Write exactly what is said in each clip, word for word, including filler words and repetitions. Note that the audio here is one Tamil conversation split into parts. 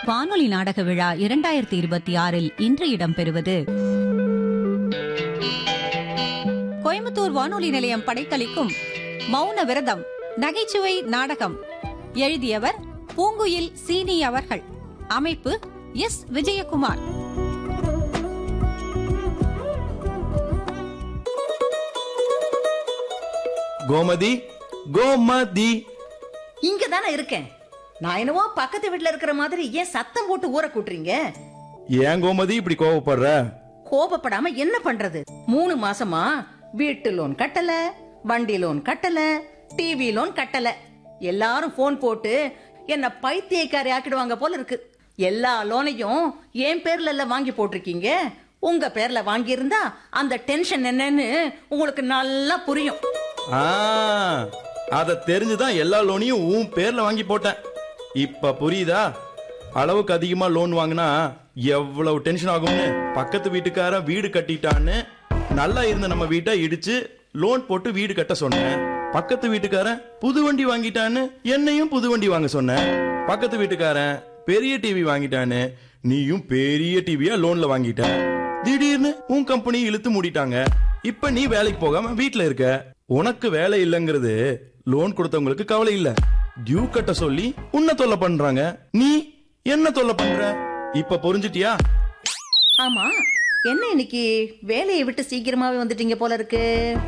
வானொலி நாடக விழா இரண்டாயிரத்தி இருபத்தி ஆறில் இன்று இடம்பெறுவது கோயம்புத்தூர் வானொலி நிலையம் படைத்தளிக்கும் மௌன விரதம் நகைச்சுவை நாடகம். எழுதியவர் பூங்குயில் சீனி அவர்கள். அமைப்பு எஸ் விஜயகுமார். கோமதி, கோமதி, இங்க தானே இருக்கேன். நான் என்னவோ பக்கத்து வீட்டுல இருக்கிற மாதிரி ஏன் சத்தம் போட்டு ஊற கூட்டுறீங்க? ஏன் கோமதி இப்படி கோபப்படுற? கோபப்படாம என்ன பண்றது? மூணு மாசமா வீட்டு லோன் கட்டல, வண்டி லோன் கட்டல, டிவி லோன் கட்டல. எல்லாரும் போன் போட்டு என்ன பைத்தியக்காரி ஆக்கிடுவாங்க போல இருக்கு. எல்லா லோனையும் என் பேர்ல எல்லாம் வாங்கி போட்டிருக்கீங்க. உங்க பேர்ல வாங்கி இருந்தா அந்த டென்ஷன் என்னன்னு உங்களுக்கு நல்லா புரியும். அத தெரிஞ்சுதான் எல்லா லோனையும் உன் பேர்ல வாங்கி போட்டேன். இப்ப புரியுதா? அளவுக்கு அதிகமா லோன் வாங்கினா எவ்வளவு டென்ஷன் ஆகும்னு. பக்கத்து வீட்டுக்காரன் வீடு கட்டிட்டான்னு நல்லா இருந்த நம்ம வீட்டை இடிச்சு லோன் போட்டு வீடு கட்ட சொன்னேன். பக்கத்து வீட்டுக்காரன் புது வண்டி வாங்கிட்டான்னு என்னையும் புது வண்டி வாங்க சொன்னேன். பக்கத்து வீட்டுக்காரன் பெரிய டிவி வாங்கிட்டான்னு நீயும் பெரிய டிவியா லோன்ல வாங்கிட்ட. திடீர்னு உன் கம்பெனி இழுத்து மூடிட்டாங்க. இப்ப நீ வேலைக்கு போகாம வீட்டுல இருக்க. உனக்கு வேலை இல்லங்கிறது லோன் கொடுத்தவங்களுக்கு கவலை இல்ல. டியூ கட்ட சொல்லி உன்னை தொல்லை பண்றாங்க. நீ என்ன தொல்லை பண்ற? இப்ப புரிஞ்சிட்டியா? ஆமா, என்ன இன்னைக்கு வேலையை விட்டு சீக்கிரமாவே வந்துட்டீங்க போல இருக்கு.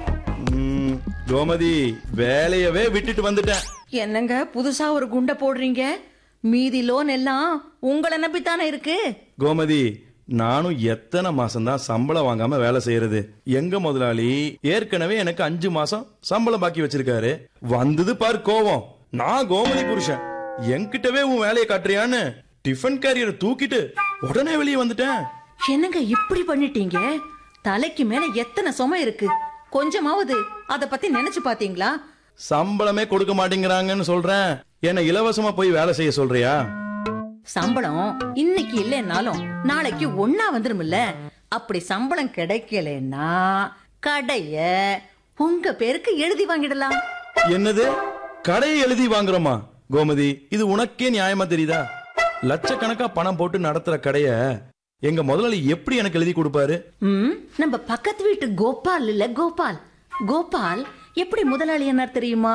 கோமதி, வேலையவே விட்டுட்டு வந்துட்டேன். என்னங்க புதுசா ஒரு குண்டை போடுறீங்க? மீதி லோன் எல்லாம் உங்களை நம்பித்தானே இருக்கு. கோமதி, நானும் எத்தனை மாசம் தான் சம்பளம் வாங்காம வேலை செய்யறது? எங்க முதலாளி ஏற்கனவே எனக்கு அஞ்சு மாசம் சம்பளம் பாக்கி வச்சிருக்காரு. வந்தது பாரு கோவம். நான் கோமதி புருஷன், என்கிட்டவே உன் வேலையை காட்டுறியான்னு டிஃபன் கேரியரை தூக்கிட்டு உடனே வெளியே வந்துட்டேன். என்னங்க இப்படி பண்ணிட்டீங்க? தலைக்கு மேல எத்தனை சுமை இருக்கு. கொஞ்சமாவது அத பத்தி நினைச்சு பாத்தீங்களா? சம்பளமே கொடுக்க மாட்டேங்கிறாங்கன்னு சொல்றேன். என்ன இலவசமா போய் வேலை செய்ய சொல்றியா? சம்பளம் இன்னைக்கு இல்லைன்னாலும் நாளைக்கு ஒன்னா வந்துருமில்ல. அப்படி சம்பளம் கிடைக்கலன்னா கடைய உங்க பேருக்கு எழுதி வாங்கிடலாம். என்னது, கடையை எழுதி வாங்குறோமா? கோமதி, இது உனக்கே நியாயமா தெரியுதா? லட்சக்கணக்கா பணம் போட்டு நடத்துற கடைய எங்க முதலாளி எப்படி எனக்கு எழுதி கொடுப்பாரு? ம், நம்ம பக்கத்து வீட்டு கோபால் இல்ல கோபால். கோபால் எப்படி முதலாளி என்ன தெரியுமா?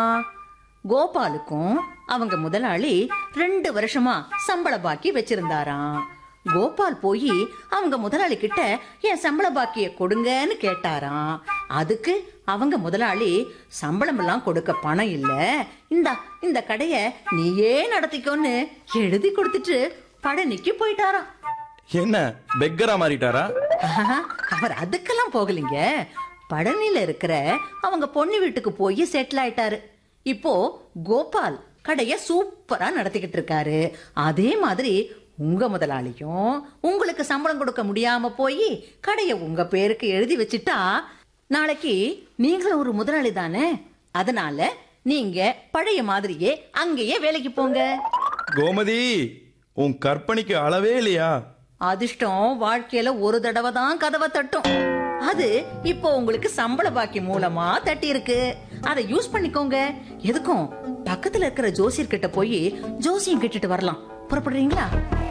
கோபாலுக்கும் அவங்க முதலாளி ரெண்டு வருஷமா சம்பள பாக்கி வச்சிருந்தாராம். கோபால் போய் அவங்க முதலாளி கிட்ட என் சம்பள பாக்கிய கொடுங்கன்னு கேட்டாராம். அதுக்கு அவங்க முதலாளி சம்பளம் எல்லாம் கொடுக்க பணம் இல்ல, இந்த இந்த கடைய நீயே நடத்திக்கோன்னு எழுதி கொடுத்துட்டு பழனிக்கு போயிட்டாராம். என்ன பெக்கரா மாறிட்டாரா? அவர் அதுக்கெல்லாம் போகலீங்க. பழனில இருக்கிற அவங்க பொண்ணு வீட்டுக்கு போய் செட்டில் ஆயிட்டாரு. இப்போ கோபால் கடைய சூப்பரா நடத்திக்கிட்டு இருக்காரு. அதே மாதிரி உங்க முதலாளியும் உங்களுக்கு சம்பளம் கொடுக்க முடியாம போய் கடைய உங்க பேருக்கு எழுதி வச்சுட்டா நாளைக்கு நீங்களும் ஒரு முதலாளி தானே. அதனால நீங்க பழைய மாதிரியே அங்கேயே வேலைக்கு போங்க. கோமதி, உன் கற்பனைக்கு அளவே இல்லையா? அதிர்ஷ்டம் வாழ்க்கையில ஒரு தடவை தான் கதவை தட்டும். அது இப்போ உங்களுக்கு சம்பள பாக்கி மூலமா தட்டி இருக்கு. அதை யூஸ் பண்ணிக்கோங்க. எதுக்கும் பக்கத்துல இருக்கிற ஜோசியர் கிட்ட போய் ஜோசியம் கேட்டுட்டு வரலாம். புறப்படுறீங்களா?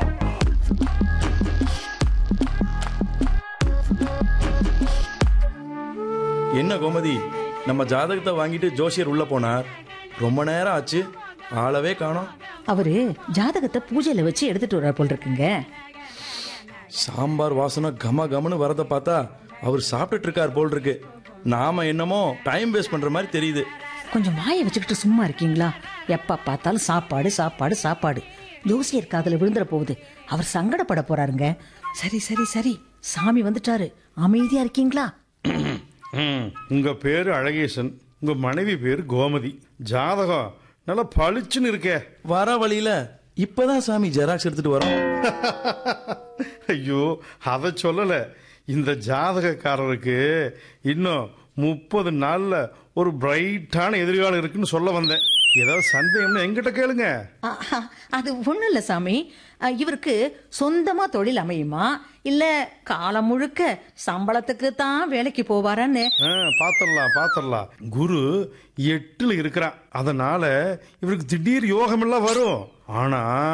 என்ன கோமதி, நம்ம ஜாதகத்தை வாங்கிட்டு ஜோசியர் உள்ள போனார். ரொம்ப நேரம் ஆச்சு, ஆளவே காணோம். அவரு ஜாதகத்தை பூஜையில வச்சு எடுத்துட்டு வர போல் இருக்குங்க. சாம்பார் வாசனை கம கமனு வரத பார்த்தா அவர் சாப்பிட்டுட்டு இருக்கார் போல் இருக்கு. நாம என்னமோ டைம் வேஸ்ட் பண்ற மாதிரி தெரியுது. கொஞ்சம் வாயை வச்சுக்கிட்டு சும்மா இருக்கீங்களா? எப்ப பார்த்தாலும் சாப்பாடு சாப்பாடு சாப்பாடு. ஜோசியர் காதுல விழுந்துற போகுது. அவர் சங்கடப்பட போறாருங்க. சரி சரி சரி, சாமி வந்துட்டாரு. அமைதியா இருக்கீங்களா? உங்க பேரு அழகேசன், உங்க மனைவி பேரு கோமதி. ஜாதகம் நல்லா பளிச்சுன்னு இருக்கே. வர வழியில இப்பதான் சாமி ஜெராக்ஸ் எடுத்துட்டு வரோம். ஐயோ, அத சொல்லல. இந்த ஜாதகக்காரருக்கு இன்னும் முப்பது நாள்ல ஒரு பிரைட்டான எதிர்காலம் இருக்குன்னு சொல்ல வந்தேன். ஏதாவது சந்தேகம்னா எங்கிட்ட கேளுங்க. அது ஒண்ணும் இல்ல சாமி. இவருக்கு சொந்தமா தொழில் அமையுமா, இல்ல காலம் முழுக்க சம்பளத்துக்கு தான் வேலைக்கு போவாரான்னு பாத்திரலாம் பாத்திரலாம். குரு எட்டுல இருக்கிறான். அதனால இவருக்கு திடீர் யோகம் எல்லாம் வரும். ஆனா